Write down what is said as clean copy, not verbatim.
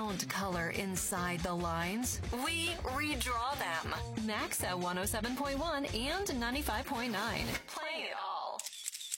don't color inside the lines. We redraw them. Max at 107.1 and 95.9.